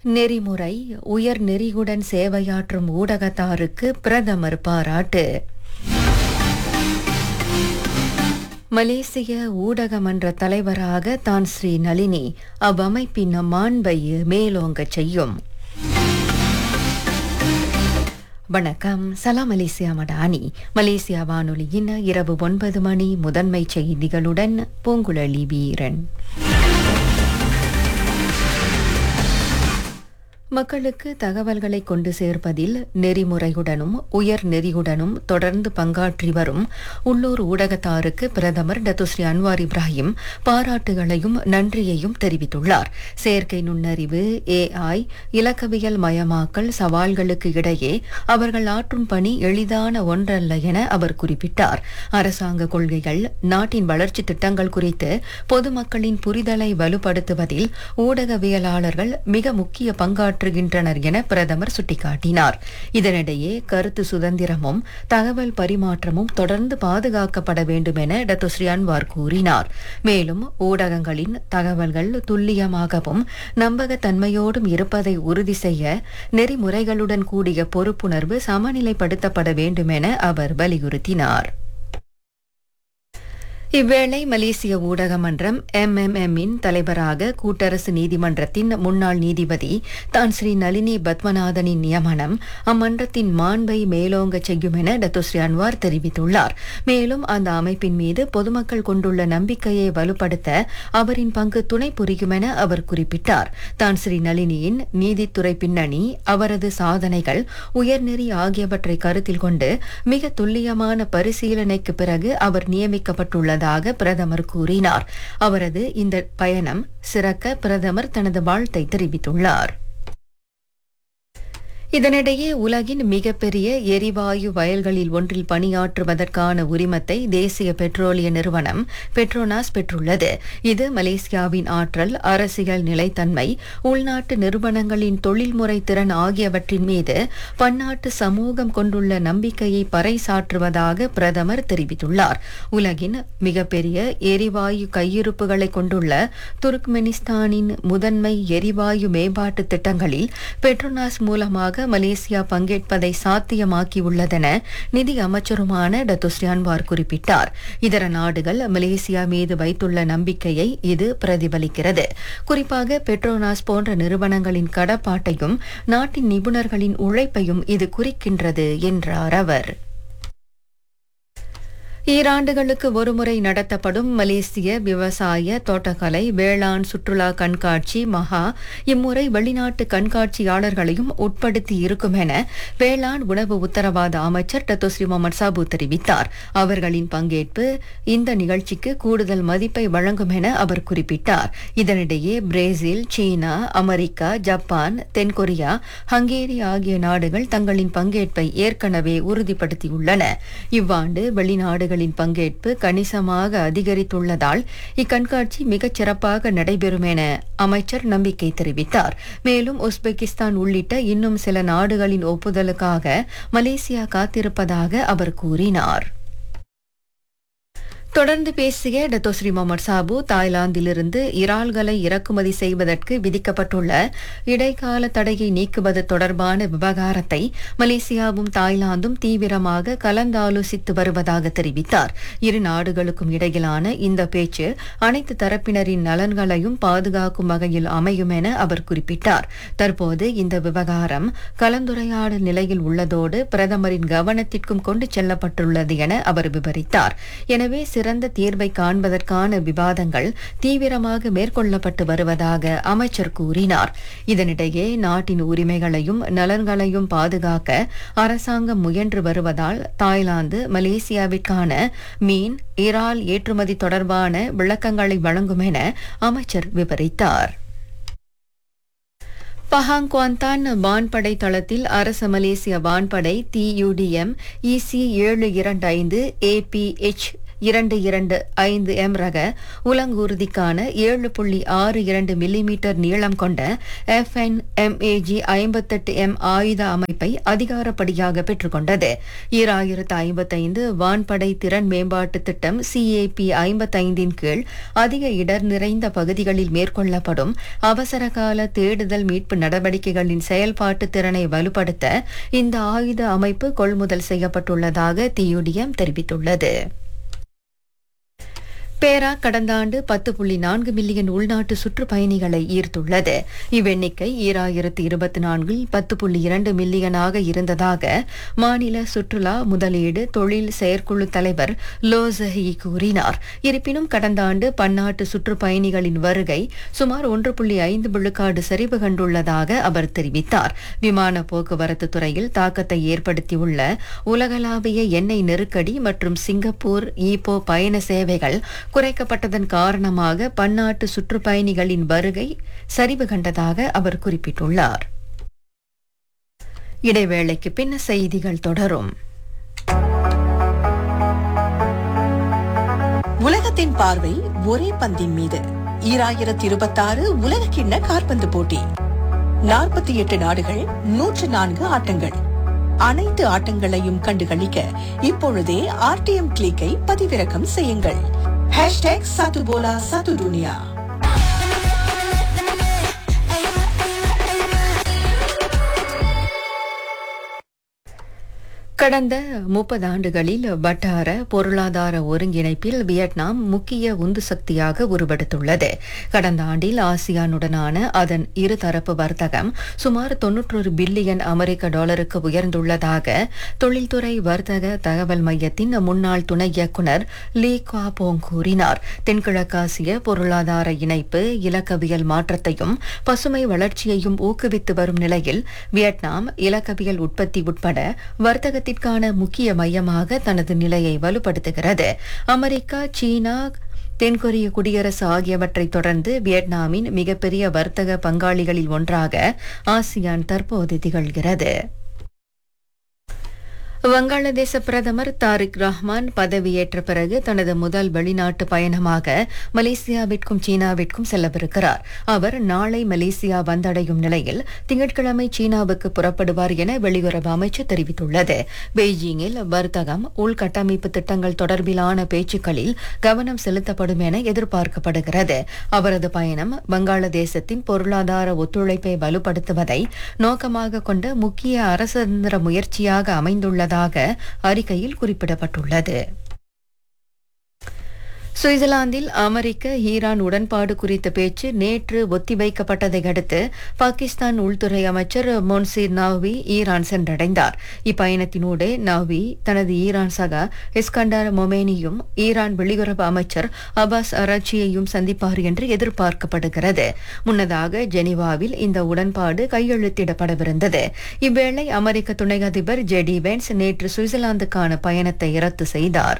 நெறிமுறை உயர் நெறியுடன் சேவையாற்றும் ஊடகத்தாருக்கு பிரதமர் பாராட்டு. மலேசிய ஊடக மன்ற தலைவராக தான் ஸ்ரீ நளினி அவ்வமைப்பின் மாண்பை மேலோங்கச் செய்யும். வணக்கம். சலாம் மலேசியா மடானி. மலேசியா வானொலியின் இரவு 9 மணி முதன்மை செய்திகளுடன் பூங்குழலி வீரன். மக்களுக்கு தகவல்களை கொண்டு சேர்ப்பதில் நெறிமுறையுடனும் உயர் நெறியுடனும் தொடர்ந்து பங்காற்றி வரும் உள்ளூர் ஊடகத்தாருக்கு பிரதமர் டத்துஸ்ரீ அன்வார் இப்ராஹிம் பாராட்டுகளையும் நன்றியையும் தெரிவித்துள்ளார். செயற்கை நுண்ணறிவு, AI, இலக்கவியல் மயமாக்கல் சவால்களுக்கு இடையே அவர்கள் ஆற்றும் பணி எளிதான ஒன்றல்ல என அவர் குறிப்பிட்டார். அரசாங்க கொள்கைகள், நாட்டின் வளர்ச்சி திட்டங்கள் குறித்து பொதுமக்களின் புரிதலை வலுப்படுத்துவதில் ஊடகவியலாளர்கள் மிக முக்கிய பங்காற்றுகின்றனர் என பிரதமர் சுட்டிக்காட்டினார். இதனிடையே கருத்து சுதந்திரமும் தகவல் பரிமாற்றமும் தொடர்ந்து பாதுகாக்கப்பட வேண்டும் என டத்துஸ்ரீ அன்வார் கூறினார். மேலும் ஊடகங்களின் தகவல்கள் துல்லியமாகவும் நம்பகத்தன்மையோடும் இருப்பதை உறுதி செய்ய நெறிமுறைகளுடன் கூடிய பொறுப்புணர்வு சமநிலைப்படுத்தப்பட வேண்டும் என அவர் வலியுறுத்தினார். இவ்வேளை மலேசிய ஊடக மன்றம் MMM-இன் தலைவராக கூட்டரசு நீதிமன்றத்தின் முன்னாள் நீதிபதி தான் ஸ்ரீ நளினி பத்மநாதனின் நியமனம் அம்மன்றத்தின் மாண்பை மேலோங்கச் செய்யும் என டத்துஸ்ரீ அன்வார் தெரிவித்துள்ளார். மேலும் அந்த அமைப்பின் மீது பொதுமக்கள் கொண்டுள்ள நம்பிக்கையை வலுப்படுத்த அவரின் பங்கு துணை புரியும் என அவர் குறிப்பிட்டார். தான் ஸ்ரீ நளினியின் நீதித்துறை பின்னணி, அவரது சாதனைகள், உயர்நெறி ஆகியவற்றை கருத்தில் கொண்டு மிக துல்லியமான பரிசீலனைக்கு பிறகு அவர் நியமிக்கப்பட்டுள்ளதாக பிரதமர் கூறினார். அவரது இந்த பயணம் சிறக்க பிரதமர் தனது வாழ்த்தை தெரிவித்துள்ளார். இதனிடையே உலகின் மிகப்பெரிய எரிவாயு வயல்களில் ஒன்றில் பணியாற்றுவதற்கான உரிமத்தை தேசிய பெட்ரோலிய நிறுவனம் பெட்ரோனாஸ் பெற்றுள்ளது. இது மலேசியாவின் ஆற்றல், அரசியல் நிலைத்தன்மை, உள்நாட்டு நிறுவனங்களின் தொழில்முறை திறன் ஆகியவற்றின் மீது பன்னாட்டு சமூகம் கொண்டுள்ள நம்பிக்கையை பறைசாற்றுவதாக பிரதமர் தெரிவித்துள்ளார். உலகின் மிகப்பெரிய எரிவாயு கையிருப்புகளை கொண்டுள்ள துர்க்மெனிஸ்தானின் முதன்மை எரிவாயு மேம்பாட்டு திட்டங்களில் பெட்ரோனாஸ் மூலமாக மலேசியா பங்கேற்பதை சாத்தியமாக்கியுள்ளதென நிதி அமைச்சருமான டத்துஸ்ரீ அன்வார் குறிப்பிட்டார். இதர நாடுகள் மலேசியா மீது வைத்துள்ள நம்பிக்கையை இது பிரதிபலிக்கிறது. குறிப்பாக பெட்ரோனாஸ் போன்ற நிறுவனங்களின் கடப்பாட்டையும் நாட்டின் நிபுணர்களின் உழைப்பையும் இது குறிக்கின்றது என்றார் அவர். ஈராண்டுகளுக்கு ஒருமுறை நடத்தப்படும் மலேசிய விவசாய, தோட்டக்கலை, வேளாண், சுற்றுலா கண்காட்சி மகா இம்முறை வெளிநாட்டு கண்காட்சியாளர்களையும் உட்படுத்தி இருக்கும் என வேளாண் உணவு உத்தரவாத அமைச்சர் டத்துஸ்ரீ முகமது சாபு தெரிவித்தார். அவர்களின் பங்கேற்பு இந்த நிகழ்ச்சிக்கு கூடுதல் மதிப்பை வழங்கும் என அவர் குறிப்பிட்டார். இதனிடையே பிரேசில், சீனா, அமெரிக்கா, ஜப்பான், தென்கொரியா, ஹங்கேரி ஆகிய நாடுகள் தங்களின் பங்கேற்பை ஏற்கனவே உறுதிப்படுத்தியுள்ளன. இவ்வாண்டு வெளிநாடுகள் பங்கேற்பு கணிசமாக அதிகரித்துள்ளதால் இக்கண்காட்சி மிகச் சிறப்பாக நடைபெறும் என அமைச்சர் நம்பிக்கை தெரிவித்தார். மேலும் உஸ்பெகிஸ்தான் உள்ளிட்ட இன்னும் சில நாடுகளின் ஒப்புதலுக்காக மலேசியா காத்திருப்பதாக அவர் கூறினார். தொடர்ந்து பேசிய டத்தோஸ்ரீ முகமது சாபு, தாய்லாந்திலிருந்து இறால்களை இறக்குமதி செய்வதற்கு விதிக்கப்பட்டுள்ள இடைக்கால தடையை நீக்குவது தொடர்பான விவகாரத்தை மலேசியாவும் தாய்லாந்தும் தீவிரமாக கலந்தாலோசித்து வருவதாக தெரிவித்தார். இரு நாடுகளுக்கும் இடையிலான இந்த பேச்சு அனைத்து தரப்பினரின் நலன்களையும் பாதுகாக்கும் வகையில் அமையும் என அவர் குறிப்பிட்டார். தற்போது இந்த விவகாரம் கலந்துரையாடல் நிலையில் உள்ளதோடு பிரதமரின் கவனத்திற்கும் கொண்டு செல்லப்பட்டுள்ளது என அவர் விவரித்தார். எனவே சிறந்த தீர்வை காண்பதற்கான விவாதங்கள் தீவிரமாக மேற்கொள்ளப்பட்டு வருவதாக அமைச்சர் கூறினார். இதனிடையே நாட்டின் உரிமைகளையும் நலன்களையும் பாதுகாக்க அரசாங்கம் முயன்று வருவதால் தாய்லாந்து மலேசியாவிற்கான மீன், இறால் ஏற்றுமதி தொடர்பான விளக்கங்களை வழங்கும் என அமைச்சர் விவரித்தார். பஹாங் குவாந்தான் வான்படை தளத்தில் அரச மலேசிய வான்படை TUDM EC 725 APH 2225M ரக உலங்கூர்திக்கான 7.62 மில்லிமீட்டர் நீளம் கொண்ட FNMAG 58M ஆயுத அமைப்பை அதிகாரப்படியாக பெற்றுக்கொண்டது. 2055 வான்படை திறன் மேம்பாட்டு திட்டம் CAP 55 கீழ் அதிக இடர் நிறைந்த பகுதிகளில் மேற்கொள்ளப்படும் அவசரகால தேடுதல் மீட்பு நடவடிக்கைகளின் செயல்பாட்டு திறனை வலுப்படுத்த இந்த ஆயுத அமைப்பு கொள்முதல் செய்யப்பட்டுள்ளதாக TUDM தெரிவித்துள்ளது. பேரா கடந்த ஆண்டு 10.4 மில்லியன் உள்நாட்டு சுற்றுப்பயணிகளை ஈர்த்துள்ளது. இவ்வெண்ணிக்கை 2024 10.2 மில்லியனாக இருந்ததாக மாநில சுற்றுலா முதலீடு தொழில் செயற்குழு தலைவர் லோசஹி கூறினார். இருப்பினும் கடந்த ஆண்டு பன்னாட்டு சுற்றுப்பயணிகளின் வருகை சுமார் 1.5 விழுக்காடு சரிவு கண்டுள்ளதாக அவர் தெரிவித்தார். விமான போக்குவரத்து துறையில் தாக்கத்தை ஏற்படுத்தியுள்ள உலகளாவிய எண்ணெய் நெருக்கடி மற்றும் சிங்கப்பூர் ஈப்போ பயண சேவைகள் குறைக்கப்பட்டதன் காரணமாக பன்னாட்டு சுற்றுப்பயணிகளின் வருகை சரிவு கண்டதாக அவர் குறிப்பிட்டுள்ளார். இடைவேளைக்கு பின் செய்திகள் தொடரும். உலகத்தின் பார்வை ஒரே பந்தின் மீது 2026 உலகக்கிண்ண காற்பந்து போட்டி. 48 நாடுகள், 104 ஆட்டங்கள். அனைத்து ஆட்டங்களையும் கண்டுகளிக்க இப்பொழுதே RTM கிளிக்கை பதிவிறக்கம் செய்யுங்கள். #Satu Bola Satu Dunia. கடந்த 30 ஆண்டுகளில் வட்டார பொருளாதார ஒருங்கிணைப்பில் வியட்நாம் முக்கிய உந்து சக்தியாக உருவெடுத்துள்ளது. கடந்த ஆண்டில் ஆசியானுடனான அதன் இருதரப்பு வர்த்தகம் சுமார் 91 பில்லியன் அமெரிக்க டாலருக்கு உயர்ந்துள்ளதாக தொழில்துறை வர்த்தக தகவல் மையத்தின் முன்னாள் துணை இயக்குநர் லீ குவாபோங் கூறினார். தென்கிழக்காசிய பொருளாதார இணைப்பு இலக்கவியல் மாற்றத்தையும் பசுமை வளர்ச்சியையும் ஊக்குவித்து வரும் நிலையில் வியட்நாம் இலக்கவியல் உற்பத்தி உட்பட வர்த்தக முக்கிய மையமாக தனது நிலையை வலுப்படுத்துகிறது. அமெரிக்கா, சீனா, தென்கொரிய குடியரசு ஆகியவற்றை தொடர்ந்து வியட்நாமின் மிகப்பெரிய வர்த்தக பங்காளிகளில் ஒன்றாக ஆசியான் தற்போது திகழ்கிறது. வங்காளதேச பிரதமர் தாரிக் ரஹ்மான் பதவியேற்ற பிறகு தனது முதல் வெளிநாட்டு பயணமாக மலேசியாவிற்கும் சீனாவிற்கும் செல்லவிருக்கிறார். அவர் நாளை மலேசியா வந்தடையும் நிலையில் திங்கட்கிழமை சீனாவுக்கு புறப்படுவார் என வெளியுறவு அமைச்சு தெரிவித்துள்ளது. பெய்ஜிங்கில் வர்த்தகம், உள்கட்டமைப்பு திட்டங்கள் தொடர்பிலான பேச்சுக்களில் கவனம் செலுத்தப்படும் என எதிர்பார்க்கப்படுகிறது. அவரது பயணம் வங்காளதேசத்தின் பொருளாதார ஒத்துழைப்பை வலுப்படுத்துவதை நோக்கமாக கொண்ட முக்கிய அரசதந்திர முயற்சியாக அமைந்துள்ளதாக அறிக்கையில் குறிப்பிடப்பட்டுள்ளது. சுவிட்சர்லாந்தில் அமெரிக்க ஈரான் உடன்பாடு குறித்த பேச்சு நேற்று ஒத்திவைக்கப்பட்டதை அடுத்து பாகிஸ்தான் உள்துறை அமைச்சர் மொன்சீர் நவ்வி ஈரான் சென்றடைந்தார். இப்பயணத்தினூடே நவ்வி தனது ஈரான் சகா இஸ்கண்டர் மொமேனியும் ஈரான் வெளியுறவு அமைச்சர் அப்பாஸ் அரச்சியையும் சந்திப்பார் என்று எதிர்பார்க்கப்படுகிறது. முன்னதாக ஜெனீவாவில் இந்த உடன்பாடு கையெழுத்திடப்படவிருந்தது. இவ்வேளை அமெரிக்க துணை அதிபர் ஜெடி வென்ஸ் நேற்று சுவிட்சர்லாந்துக்கான பயணத்தை ரத்து செய்தார்.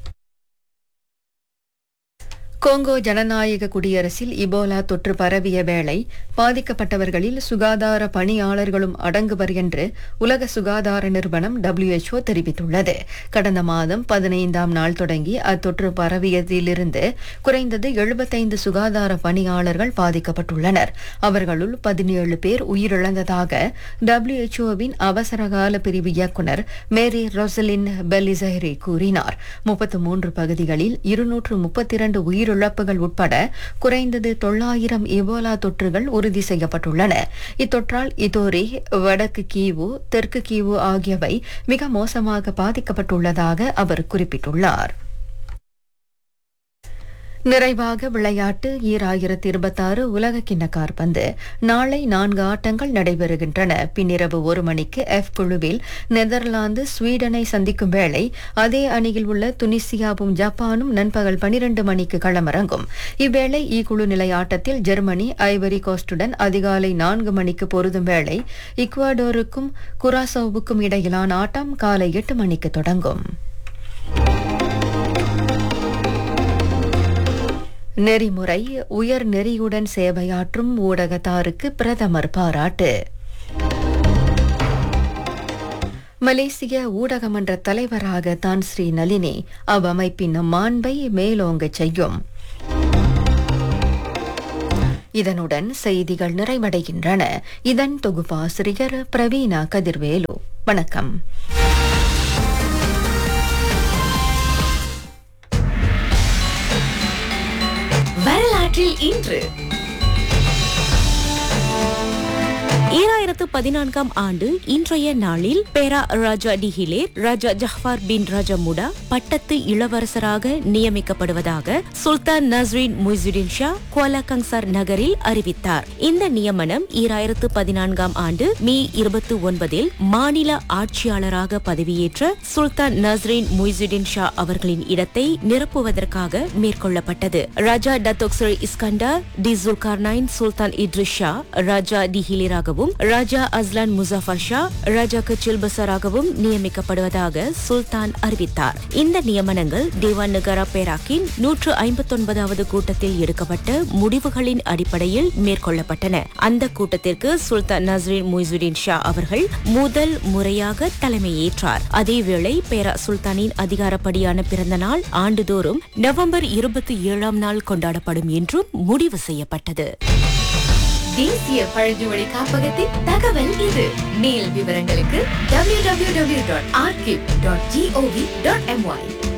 கோங்கோ ஜனநாயக குடியரசில் இபோலா தொற்று பரவிய வேளை பாதிக்கப்பட்டவர்களில் சுகாதார பணியாளர்களும் அடங்குவர் என்று உலக சுகாதார நிறுவனம் WHO தெரிவித்துள்ளது. கடந்த மாதம் 15ஆம் நாள் தொடங்கி அத்தொற்று பரவியதிலிருந்து குறைந்தது 75 சுகாதார பணியாளர்கள் பாதிக்கப்பட்டுள்ளனர். அவர்களுள் 17 பேர் உயிரிழந்ததாக WHOவின் அவசரகால பிரிவு இயக்குநர் மேரி ரொசலின் பெலிசஹரி கூறினார். 33 பகுதிகளில் 232 உயிரிழப்புகள் உட்பட குறைந்தது 900 இபோலா தொற்றுகள் உறுதி செய்யப்பட்டுள்ளன. இத்தொற்றால் இதோரி, வடக்கு கீவு, தெற்கு கீவு ஆகியவை மிக மோசமாக பாதிக்கப்பட்டுள்ளதாக அவர் குறிப்பிட்டுள்ளார். நிறைவாக விளையாட்டு. 2026 உலகக்கிண்ண காற்பந்து நாளை 4 ஆட்டங்கள் நடைபெறுகின்றன. பின்னிரவு 1 மணிக்கு F குழுவில் நெதர்லாந்து ஸ்வீடனை சந்திக்கும் வேளை அதே அணியில் உள்ள துனிசியாவும் ஜப்பானும் நண்பகல் 12 மணிக்கு களமிறங்கும். இவ்வேளை இ குழு நிலை ஆட்டத்தில் ஜெர்மனி ஐவரி கோஸ்டுடன் அதிகாலை 4 மணிக்கு பொருதும் வேளை ஈக்குவடோருக்கும் குராசோவுக்கும் இடையிலான ஆட்டம் காலை 8 மணிக்கு தொடங்கும். நெறிமுறை உயர் நெறியுடன் சேவையாற்றும் ஊடகத்தாருக்கு பிரதமர் பாராட்டு. மலேசிய ஊடகமன்ற தலைவராக தான் ஸ்ரீ நளினி அவ்வமைப்பின் மாண்பை மேலோங்கச் செய்யும். இதனுடன் செய்திகள் நிறைவடைகின்றன. இதன் தொகுப்பாசிரியர் பிரவீணா கதிர்வேலு. வணக்கம். வரலாற்றில் இன்று 2014 ஆண்டு இன்றைய நாளில் பேரா ராஜா டிஹிலேர் ராஜா ஜஹ்பார் பின் ராஜா முடா பட்டத்து இளவரசராக நியமிக்கப்படுவதாக சுல்தான் நஸ்ரின் முய்சுடின் ஷா குவாலா கங்சார் நகரில் அறிவித்தார். இந்த நியமனம் 2014 ஆண்டு மே 29 மாநில ஆட்சியாளராக பதவியேற்ற சுல்தான் நஸ்ரின் முய்சுடின் ஷா அவர்களின் இடத்தை நிரப்புவதற்காக மேற்கொள்ளப்பட்டது. ராஜா டத்தோக் சர் இஸ்கண்டர் டி ஜுல்கார்னைன் சுல்தான் இட்ரிஸ் ஷா ராஜா டிஹிலேராகவும் ராஜா அஸ்லான் முசாஃபர் ஷா ராஜா கச்சில் பசராகவும் நியமிக்கப்படுவதாக சுல்தான் அறிவித்தார். இந்த நியமனங்கள் தேவான் நகரா பேராக்கின் 159வது கூட்டத்தில் எடுக்கப்பட்ட முடிவுகளின் அடிப்படையில் மேற்கொள்ளப்பட்டன. அந்த கூட்டத்திற்கு சுல்தான் நஸ்ரின் முய்சுடின் ஷா அவர்கள் முதல் முறையாக தலைமையேற்றார். அதேவேளை பேரா சுல்தானின் அதிகாரப்படியான பிறந்த நாள் ஆண்டுதோறும் நவம்பர் 27ஆம் நாள் கொண்டாடப்படும் என்றும் முடிவு செய்யப்பட்டது. தேசிய பழங்குடி காப்பகத்தின் தகவல் இது. மேல் விவரங்களுக்கு www.archive.gov.my